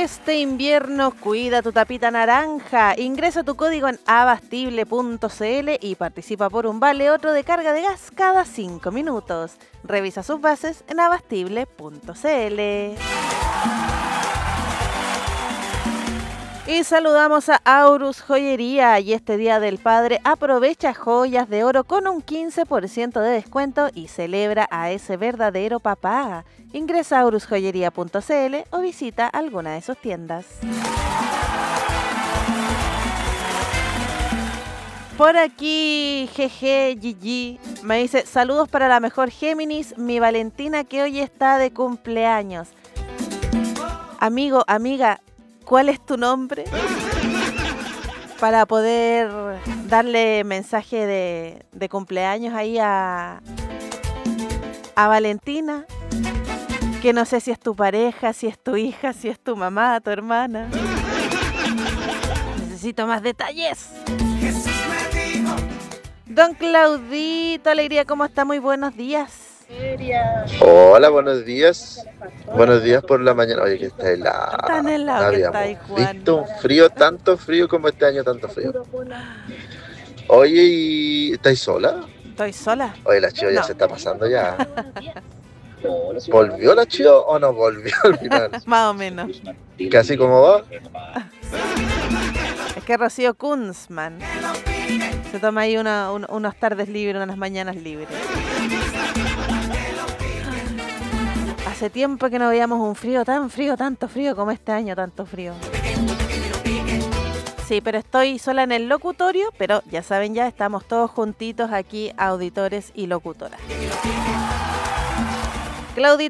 Este invierno cuida tu tapita naranja. Ingresa tu código en abastible.cl y participa por un vale otro de carga de gas cada 5 minutos. Revisa sus bases en abastible.cl. Y saludamos a Aurus Joyería, y este Día del Padre aprovecha joyas de oro con un 15% de descuento y celebra a ese verdadero papá. Ingresa a aurusjoyería.cl o visita alguna de sus tiendas. Por aquí, jeje, Gigi, me dice: saludos para la mejor Géminis, mi Valentina, que hoy está de cumpleaños. Amigo, amiga, ¿cuál es tu nombre? Para poder darle mensaje de cumpleaños ahí a Valentina. Que no sé si es tu pareja, si es tu hija, si es tu mamá, tu hermana. Necesito más detalles. Don Claudito, alegría, ¿cómo está? Muy buenos días. Hola, buenos días. Buenos días por la mañana. Oye, que está helado. Tan helado que está ahí, Juan. Visto un frío, tanto frío como este año, tanto frío. Oye, ¿y estáis sola? ¿Estoy sola? Oye, la Chio ya No. se está pasando ya. ¿Volvió la Chio o no volvió al final? Más o menos. ¿Casi como va? Es que Rocío Kunzman se toma ahí unas tardes libres, unas mañanas libres. Hace tiempo que no veíamos un frío, tanto frío como este año, tanto frío. Sí, pero estoy sola en el locutorio, pero ya saben, ya estamos todos juntitos aquí, auditores y locutoras. Claudita